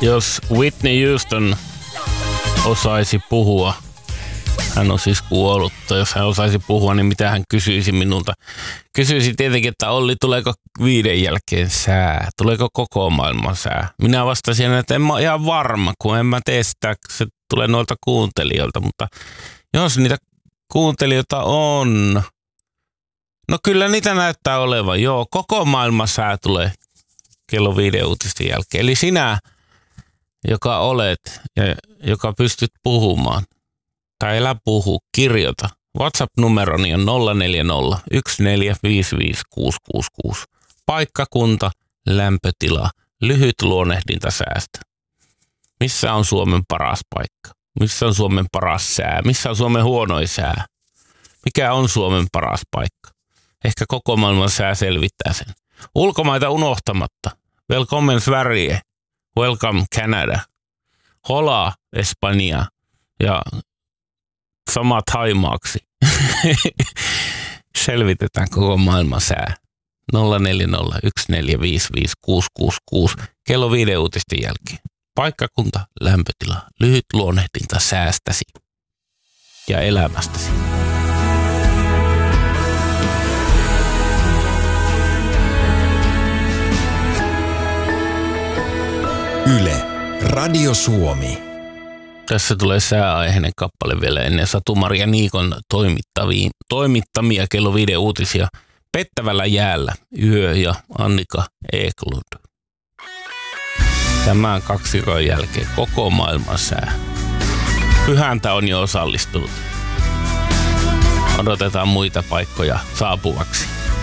Jos Whitney Houston osaisi puhua, hän on siis kuollut, jos hän osaisi puhua, niin mitä hän kysyisi minulta? Kysyisi tietenkin, että Olli, tuleeko 5 jälkeen sää? Tuleeko koko maailman sää? Minä vastasin, että en mä ole ihan varma, kun en mä tee sitä, se tulee noilta kuuntelijoilta, mutta jos niitä kuuntelijoita on, no kyllä niitä näyttää olevan, joo, koko maailman sää tulee kello 5 uutisten jälkeen. Eli sinä, joka olet ja joka pystyt puhumaan, tai älä puhu, kirjoita. WhatsApp-numeroni on 040 1455 666. Paikkakunta, lämpötila, lyhyt luonnehdinta säästä. Missä on Suomen paras paikka? Missä on Suomen paras sää? Missä on Suomen huonoin sää? Mikä on Suomen paras paikka? Ehkä koko maailman sää selvittää sen. Ulkomaita unohtamatta. Welcome Sverige. Welcome Canada. Hola Espanja. Ja sama Taimaaksi. Selvitetään koko maailman sää. 040 1455 666. Kello 5 uutisten jälkeen. Paikkakunta, lämpötila, lyhyt luonnehdinta säästäsi ja elämästäsi. Yle, Radio Suomi. Tässä tulee sääaiheinen kappale vielä ennen Satu-Maria Niikon toimittamia kello 5 uutisia. Pettävällä jäällä, Yö ja Annika Eklund. Tämän kaksikon jälkeen koko maailman sää. Pyhäntä on jo osallistunut. Odotetaan muita paikkoja saapuvaksi.